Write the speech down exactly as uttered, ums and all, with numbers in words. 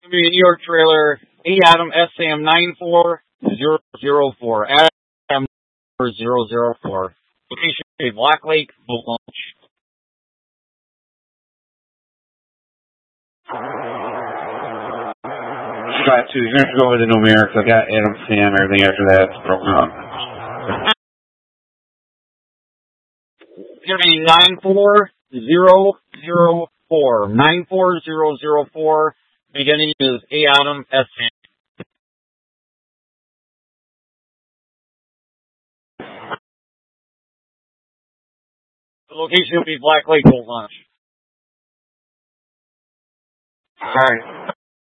New York trailer, A Adam S Sam nine four zero zero four. Adam zero zero four. Location Black Lake, Boat Launch. Flat two, you're going to have to go with the numerics. I got Adam Sam, everything after that's broken up. It's going to be nine four zero zero four. nine four zero zero four. Beginning is A Adam S Sam. The location will be Black Lake, Boat Launch. Alright.